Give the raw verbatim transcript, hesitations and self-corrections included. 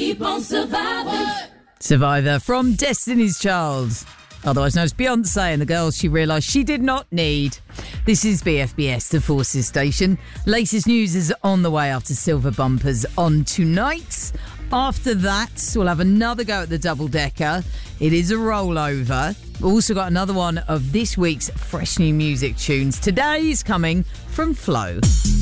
keep on surviving. Survivor from Destiny's Child, otherwise known as Beyonce, and the girls she realised she did not need. This is B F B S, the Forces Station. Latest news is on the way after Silver Bumpers on tonight. After that, we'll have another go at the double-decker. It is a rollover. We've also got another one of this week's fresh new music tunes. Today is coming from Flo.